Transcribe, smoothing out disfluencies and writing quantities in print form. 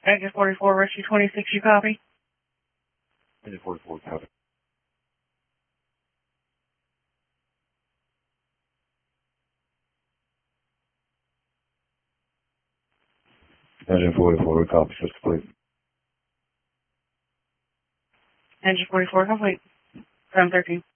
Engine 44, Rescue 26, you copy? Engine 44, copy. Engine 44, copy, just complete. Engine 44, complete. 713.